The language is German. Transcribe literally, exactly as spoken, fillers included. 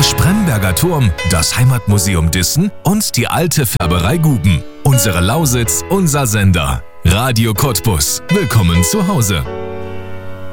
Spremberger Turm, das Heimatmuseum Dissen und die alte Färberei Guben. Unsere Lausitz, unser Sender. Radio Cottbus. Willkommen zu Hause.